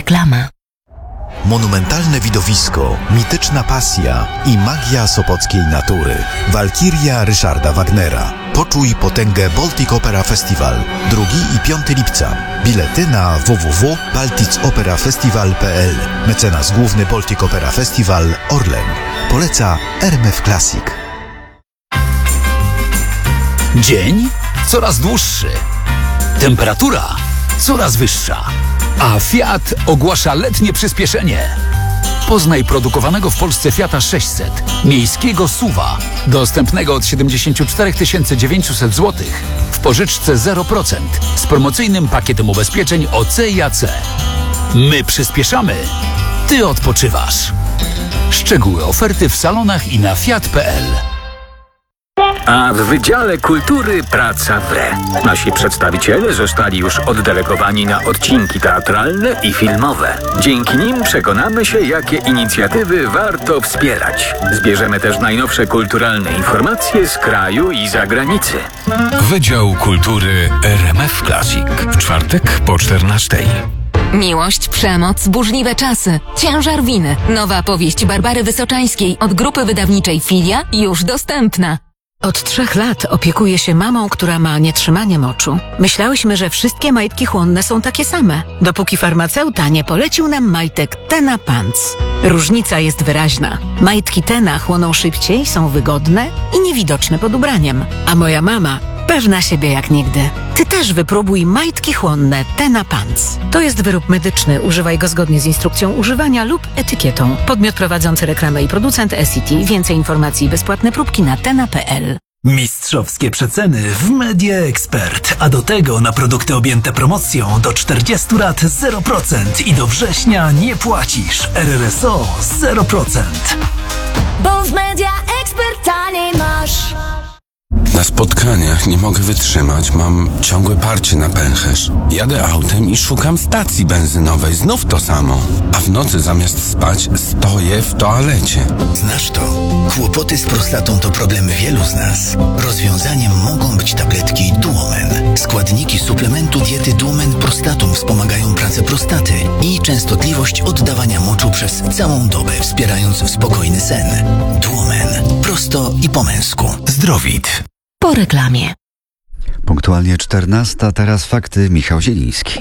Reklama. Monumentalne widowisko, mityczna pasja i magia sopockiej natury. Walkiria Ryszarda Wagnera. Poczuj potęgę Baltic Opera Festival. 2 i 5 lipca. Bilety na www.balticoperafestival.pl. Mecenas główny Baltic Opera Festival Orlen. Poleca RMF Classic. Dzień coraz dłuższy. Temperatura coraz wyższa. A Fiat ogłasza letnie przyspieszenie. Poznaj produkowanego w Polsce Fiata 600, miejskiego SUV-a, dostępnego od 74 900 zł, w pożyczce 0%, z promocyjnym pakietem ubezpieczeń OC i AC. My przyspieszamy, ty odpoczywasz. Szczegóły oferty w salonach i na fiat.pl. A w Wydziale Kultury praca wre. Nasi przedstawiciele zostali już oddelegowani na odcinki teatralne i filmowe. Dzięki nim przekonamy się, jakie inicjatywy warto wspierać. Zbierzemy też najnowsze kulturalne informacje z kraju i zagranicy. Wydział Kultury RMF Classic. W czwartek po 14:00. Miłość, przemoc, burzliwe czasy, ciężar winy. Nowa powieść Barbary Wysoczańskiej od grupy wydawniczej Filia już dostępna. Od 3 lat opiekuję się mamą, która ma nietrzymanie moczu. Myślałyśmy, że wszystkie majtki chłonne są takie same, dopóki farmaceuta nie polecił nam majtek Tena Pants. Różnica jest wyraźna. Majtki Tena chłoną szybciej, są wygodne i niewidoczne pod ubraniem. A moja mama pewna siebie jak nigdy. Ty też wypróbuj majtki chłonne Tena Pants. To jest wyrób medyczny. Używaj go zgodnie z instrukcją używania lub etykietą. Podmiot prowadzący reklamę i producent SCT. Więcej informacji i bezpłatne próbki na tena.pl. Mistrzowskie przeceny w Media Expert, a do tego na produkty objęte promocją do 40 lat 0% i do września nie płacisz. RRSO 0%. Bo w Media Expert taniej masz. Na spotkaniach nie mogę wytrzymać, mam ciągłe parcie na pęcherz. Jadę autem i szukam stacji benzynowej, znów to samo. A w nocy zamiast spać stoję w toalecie. Znasz to? Kłopoty z prostatą to problem wielu z nas. Rozwiązaniem mogą być tabletki Duomen. Składniki suplementu diety Duomen Prostatum wspomagają pracę prostaty i częstotliwość oddawania moczu przez całą dobę, wspierając spokojny sen. Duomen. Prosto i po męsku. Zdrowit. Po reklamie. Punktualnie 14:00, teraz fakty. Michał Zieliński.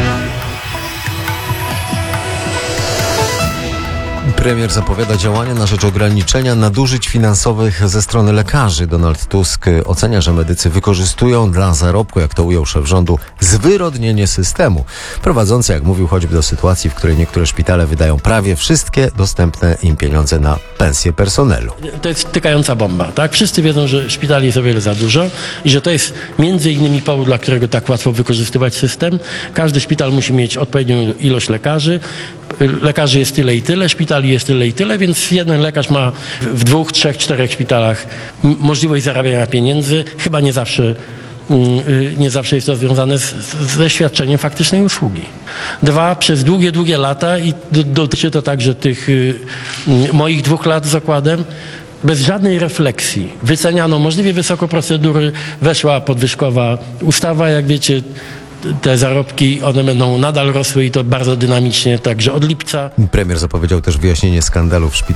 Premier zapowiada działania na rzecz ograniczenia nadużyć finansowych ze strony lekarzy. Donald Tusk ocenia, że medycy wykorzystują dla zarobku, jak to ujął szef rządu, zwyrodnienie systemu, prowadzące, jak mówił, choćby do sytuacji, w której niektóre szpitale wydają prawie wszystkie dostępne im pieniądze na pensje personelu. To jest tykająca bomba, tak? Wszyscy wiedzą, że szpitali jest o wiele za dużo i że to jest między innymi powód, dla którego tak łatwo wykorzystywać system. Każdy szpital musi mieć odpowiednią ilość lekarzy. Lekarzy jest tyle i tyle, szpitali jest tyle i tyle, więc jeden lekarz ma w 2, 3, 4 szpitalach możliwość zarabiania pieniędzy. Chyba nie zawsze jest to związane ze świadczeniem faktycznej usługi. 2, przez długie lata i dotyczy to także tych moich 2 lat z zakładem, bez żadnej refleksji wyceniano możliwie wysoko procedury, weszła podwyżkowa ustawa, jak wiecie. Te zarobki, one będą nadal rosły i to bardzo dynamicznie, także od lipca. Premier zapowiedział też wyjaśnienie skandalu w szpitalu